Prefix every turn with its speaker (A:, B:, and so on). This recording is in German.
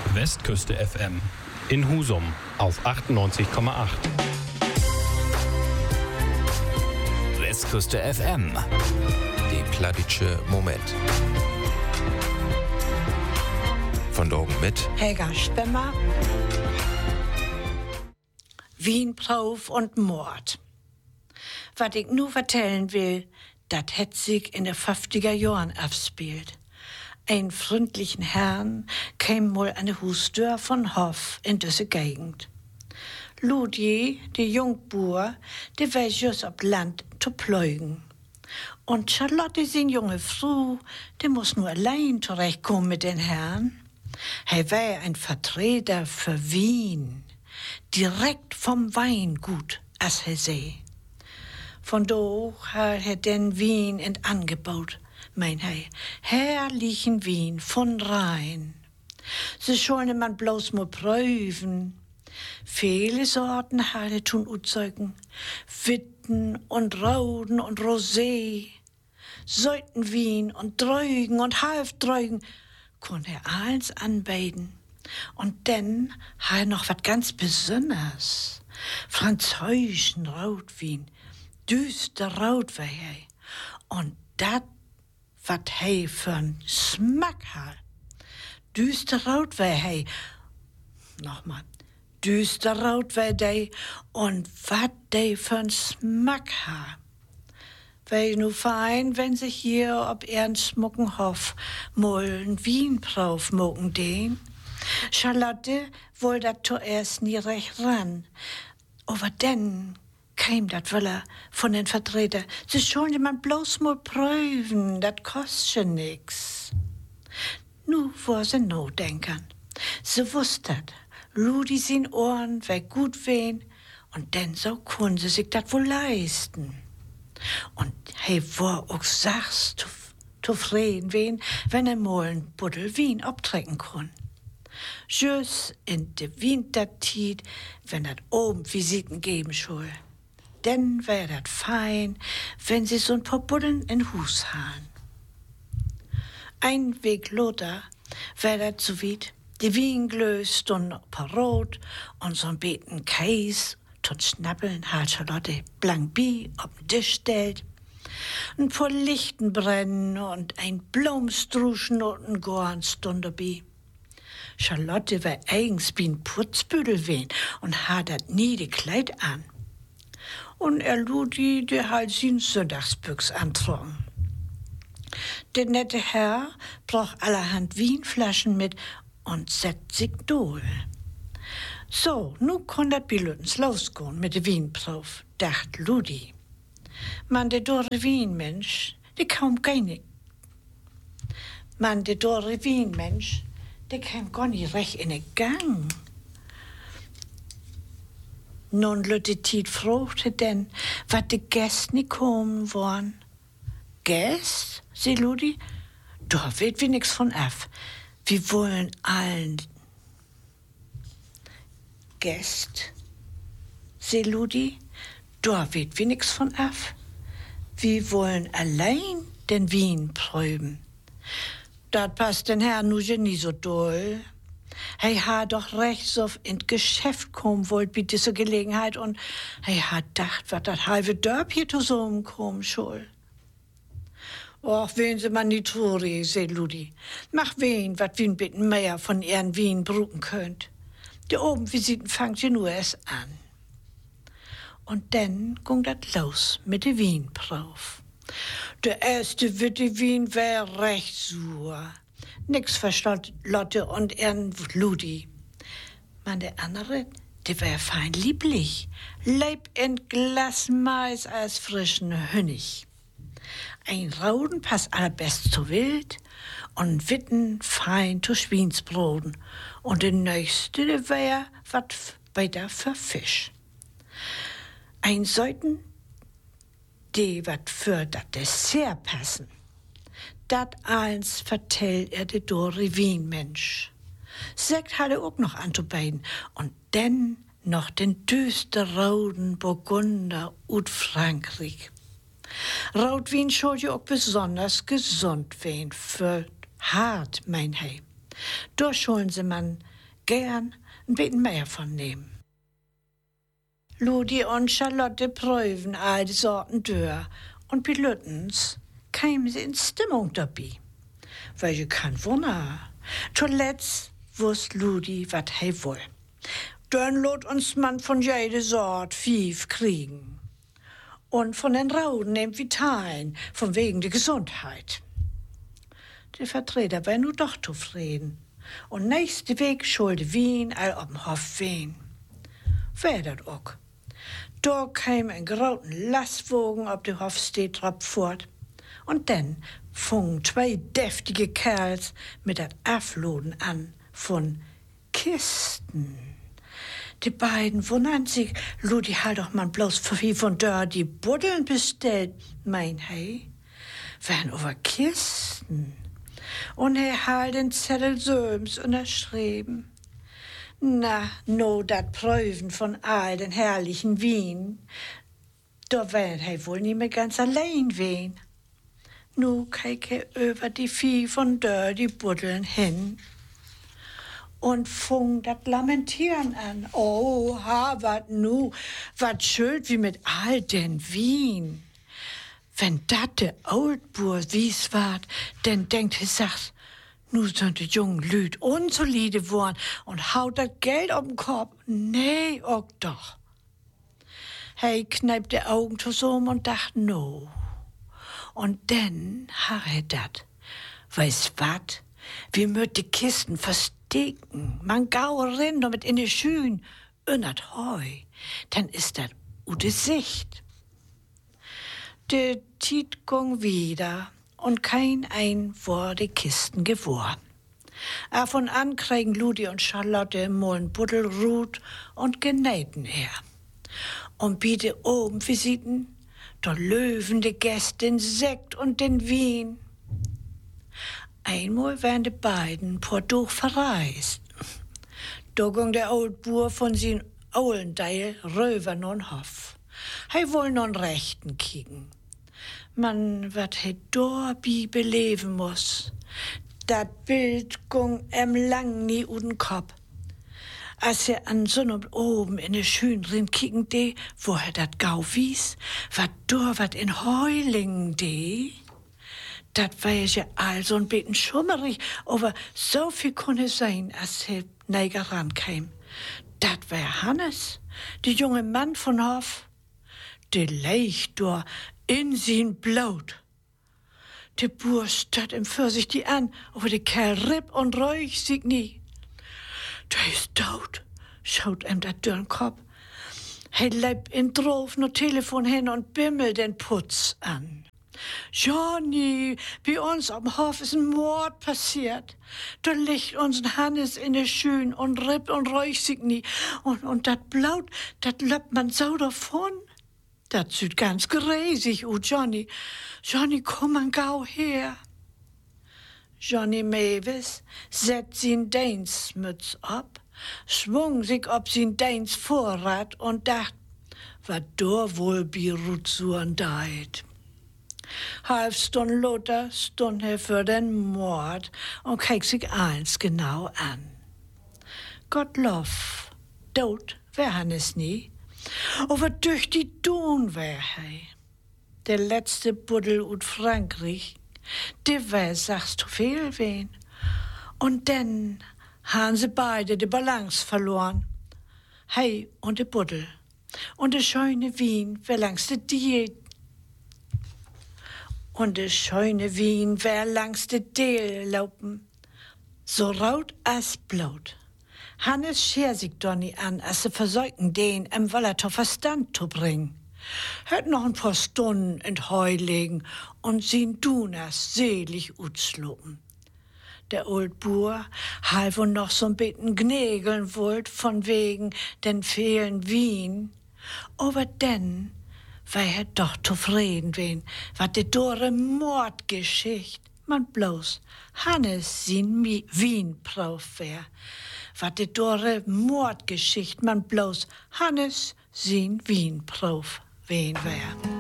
A: Westküste FM in Husum auf 98,8.
B: Westküste FM, die Pladitsche Moment. Von Drogen mit
C: Helga Spemmer. Wienbrauf und Mord. Was ich nur vertellen will, das hätt sich in der 50er Jahren abspielt. Ein freundlichen Herrn käm mal an de Hustür von Hof in diese Gegend. Ludje, die Jungbuhr, die war just ob Land zu pleugen. Und Charlotte, sin junge Frau, die muss nur allein zurechtkommen mit den Herrn. Er war ein Vertreter für Wien, direkt vom Weingut, as er sei. Von do hat er den Wien in Angebot, mein Herr, herrlichen Wien von Rhein. Sie sollen man bloß mal prüfen. Viele Sorten hat er tun uzeugen, Witten und Rauden und Rosé, Säutenwien und Dreugen und Halfdreugen, konnte er alles anbeten. Und dann hat er noch was ganz Besonderes, französischen Rotwein, düster Rotwein. Und dat, wat hei für'n Smack hat. Düster Rotwein, nochmal, düster Rotwein, und wat de für'n Smack hat. Wär nu fein, wenn sich hier ob ernst Muckenhof mollen Wien drauf mucken den. Charlotte woll dat zuerst nie recht ran. Aber denn käm dat Wöller von den Vertreter. Sie sollen man bloß mal prüfen, dat kostet nix. Nu war sie no denkern. Sie wusst dat. Ludi sin Ohren wär gut wen, und denn so kun sie sich dat wohl leisten. Und he war auch sachs zufrieden wen, wenn er mal ein Buddel Wien abtrecken kann. Just in de Wintertied, wenn dat oben Visiten geben soll. Denn wär dat fein, wenn sie so ein paar Buddeln in Hus haben. Ein Weg Lothar wär dat so weit, die Wienglös stunden parot und so'n beten Käse tot Schnappeln hat Charlotte blank bi auf den Tisch stellt. Ein paar Lichten brennen und ein Blomstruschen und ein Gorn stund dabei. Charlotte war eigens wie ein Putzbüdel wen und hat dat nie de Kleid an. Und Ludi, der halt sin Sonntagsbüchs antrocken. Der nette Herr brauch allerhand Wienflaschen mit und setzt sich dohl. So, nu kon dat Bilutens losgehen mit de Wienprof, dacht Ludi. Man, de dore Wienmensch, de kaum keine. Man, de dore Wienmensch, de kam gar nicht recht in den Gang. Nun Lütte Tiet fragte denn, wat de Gäste nicht kommen wollen. Gäste, sie Ludi? Da wird wir nix von af. Wir wollen allen Gäste, sie Ludi? Da wird wir nix von af. Wir wollen allein den Wien prüben. Dat passt den Herrn nu nie so doll. Hei hat doch recht so in Geschäft kommen wollt bei dieser Gelegenheit und hei hat dacht, wat dat halbe Dörp hier zusammenkommen soll. Och, wen sie man nicht truri, seh Ludi. Mach wen, wat Wien bitten mehr von ihren Wien bruken könnt. Die oben Visiten fangt ihr nur erst an. Und dann ging dat los mit de Wienprof. Der erste Witte Wien wär recht sur. Nix verstand Lotte und ihren Ludi. Man, der andere, der wär fein lieblich. Leib in Glas Mais als frischen Hünig. Ein Rauden passt allerbest zu Wild und Witten fein zu Schweinsbroden. Und der nächste, der wär wat weiter für Fisch. Ein Säuten, die wat für dat Dessert passen. Dat eins vertellt de dore Wienmensch. Sekt hat auch noch anzubeiden und dann noch den düsterroten Burgunder ut Frankreich. Rotwein soll ja auch besonders gesund werden für hart, mein Hei. Da sollen sie man gern ein bisschen mehr von nehmen. Ludi und Charlotte prüfen all die Sorten durch und bei Lüttens kämen sie in Stimmung dabei. Welche kein Wunder. Zuletzt wusst Ludi, wat he woll. Dann lot uns man von jede Sort 5 kriegen. Und von den Rauden nehmt Vitalen, von wegen der Gesundheit. Der Vertreter war nu doch zufrieden. Und nächste Weg schulde Wien all ob'n Hof wehen. Wär dat ook. Da kam ein großen Lastwagen ob die Hofsteetrop fort. Und dann fungen 2 deftige Kerls mit dat Afloden an von Kisten. Die beiden wundern sich, Ludi halt doch man bloß für von dör die Buddeln bestellt, mein hey. Wären über Kisten. Und halt den Zettel söms unterschrieben. Na, no dat Prüfen von all den herrlichen Wien. Da wären he wohl nie mehr ganz allein wehen. Nu keke über die Vieh von dör die Buddeln hin. Und fung dat Lamentieren an. Oh, wat nu, wat schuld wie mit all den Wien. Wenn dat de Oldboer wies ward, denn denkt he sagt, nu sind die jungen Lüd unsolide worden und haut dat Geld ob'n Kopf. Nee, auch doch. He kneipt de Augen zusammen und dacht, no. Und denn ha he dat. Weißt wat? Wir möt die Kisten verstecken. Man gau rin damit in die Schühen. Unnert heu. Dann ist dat ute Sicht. De Tiet ging wieder und kein ein war die Kisten geworden. Von an kriegen Ludi und Charlotte mollen Buddelrut und genähten her. Und biete oben Visiten, da löwen die Gäste den Sekt und den Wien. Einmal wären die beiden por durch verreist. Da ging der Oldboer von sin Aulendeil röver non Hof. Hei woll non Rechten kicken. Man, wat he dorbi beleben muss, dat Bild ging lang nie uden Kopf. Als er an Sonn oben in de Schün drin kicken de, wo er dat gau wies, wat dor wat in Heulingen de, dat war ja also ein bisschen schummerig, aber so viel konnte sein, als er näher rankam. Dat war Hannes, der junge Mann von Hof, der leicht dor in sin Blut. Der Buhr statt ihm für sich die an, aber der Kerl ripp und reuch sich nie. Der ist tot, schaut ihm dat dürren Kopf. He leib in Drof no Telefon hin und bimmelt den Putz an. Johnny, bei uns am Hof ist ein Mord passiert. Da liegt uns'n Hannes in de Schün und rippt und reuch sich nie. Und dat Blut, dat löppt man so davon. Dat sieht ganz gräsig aus, Johnny. Johnny, komm man gau her. Johnny Mewis setzt sin Deinsmütz ab, schwung sich ob sin Deins Vorrat und dacht, wat do wohl bi Rutsuren deit. Halb Stund Lothar stund er für den Mord und krieg sich eins genau an. Gottlob, tot wär Hannes nie, aber durch die Dun wär hei. Der letzte Buddel ut Frankreich, der wär, sagst du viel wen. Und dann han sie beide die Balance verloren. Hei und de Buddel. Und de schöne Wien wär langs de Diel. Und de schöne Wien wär langs de Diel laufen. So raut as Blut. Hannes scher sich Donny an, als sie versäugen den im Wallertor Verstand zu bringen. Hört noch ein paar Stunden in Heu legen und sin Dunas selig utsluppen. Der Oldboer half und noch so'n bisschen gnägeln wollt von wegen den fehlen Wien. Aber denn war er doch zufrieden wen, wat de dore Mordgeschicht, man bloß Hannes sin Wien brauf wär. Wat de dore Mordgeschicht, man bloß Hannes sin Wien brauf wen wär.